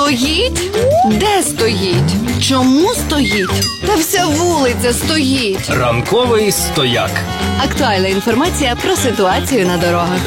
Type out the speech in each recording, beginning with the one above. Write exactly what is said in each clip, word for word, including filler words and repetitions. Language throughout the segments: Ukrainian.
Стоїть? Де стоїть? Чому стоїть? Та вся вулиця стоїть. Ранковий стояк. Актуальна інформація про ситуацію на дорогах.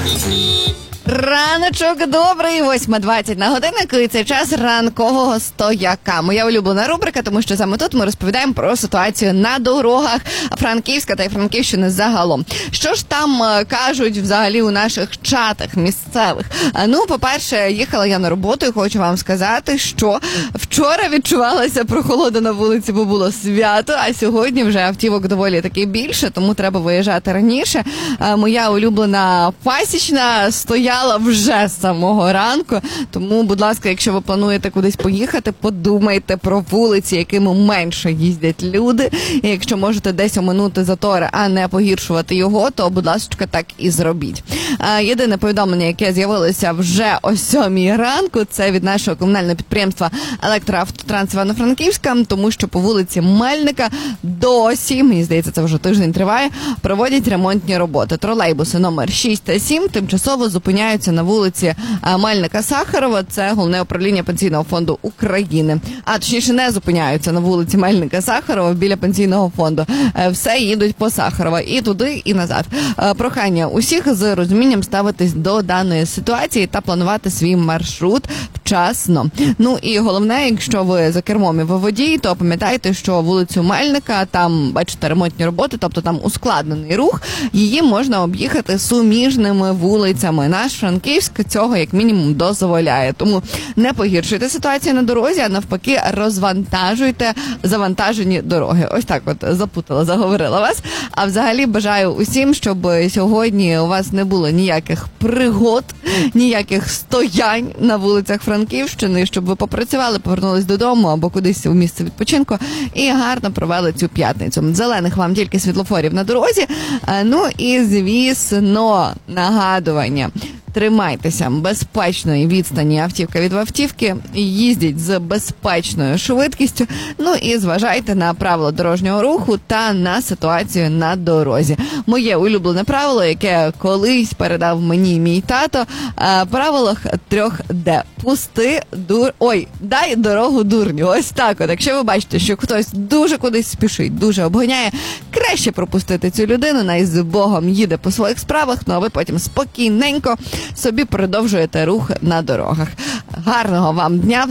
Раночок добрий, восьма двадцять на годиннику, і це час ранкового стояка. Моя улюблена рубрика, тому що саме тут ми розповідаємо про ситуацію на дорогах Франківська та й Франківщини загалом. Що ж там е, кажуть взагалі у наших чатах місцевих? А, ну, по-перше, їхала я на роботу і хочу вам сказати, що вчора відчувалася прохолода на вулиці, бо було свято, а сьогодні вже автівок доволі таки більше, тому треба виїжджати раніше. А, моя улюблена пасічна стояла вже з самого ранку, тому, будь ласка, якщо ви плануєте кудись поїхати, подумайте про вулиці, якими менше їздять люди, і якщо можете десь оминути затори, а не погіршувати його, то, будь ласка, так і зробіть. А, єдине повідомлення, яке з'явилося вже о сьомій ранку, це від нашого комунального підприємства «Електроавтотранс» Івано-Франківська, тому що по вулиці Мельника досі, мені здається, це вже тиждень триває, проводять ремонтні роботи. Тролейбуси номер шість та сім тимчасово зупиняються на вулиці Мельника-Сахарова, це Головне управління Пенсійного фонду України. А точніше, не зупиняються на вулиці Мельника-Сахарова біля Пенсійного фонду. Все їдуть по Сахарова і туди, і назад. Прохання усіх з розумінням ставитись до даної ситуації та планувати свій маршрут вчасно. Ну і головне, якщо ви за кермом і ви водій, то пам'ятайте, що вулицю Мельника, там, бачите, ремонтні роботи, тобто там ускладнений рух, її можна об'їхати суміжними вулицями. Наш Франківськ цього як мінімум дозволяє. Тому не погіршуйте ситуацію на дорозі, а навпаки розвантажуйте завантажені дороги. Ось так от запутала, заговорила вас. А взагалі бажаю усім, щоб сьогодні у вас не було ніяких пригод, ніяких стоянь на вулицях Франківщини, щоб ви попрацювали, повернулись додому або кудись у місце відпочинку і гарно провели цю п'ятницю. Зелених вам тільки світлофорів на дорозі. Ну і, звісно, нагадування. Тримайтеся безпечної відстані автівка від автівки, їздіть з безпечною швидкістю, ну і зважайте на правила дорожнього руху та на ситуацію на дорозі. Моє улюблене правило, яке колись передав мені мій тато, правило трьох Д. Пусти, дур... Ой, дай дорогу дурню. Ось так от. Якщо ви бачите, що хтось дуже кудись спішить, дуже обганяє, краще пропустити цю людину, най з Богом їде по своїх справах, ну а ви потім спокійненько собі продовжуєте рух на дорогах. Гарного вам дня!